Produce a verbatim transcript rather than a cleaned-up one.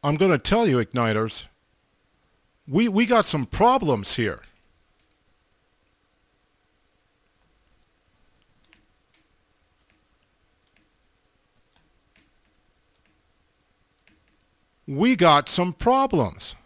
I'm going to tell you, Igniters, we, we got some problems here. We got some problems.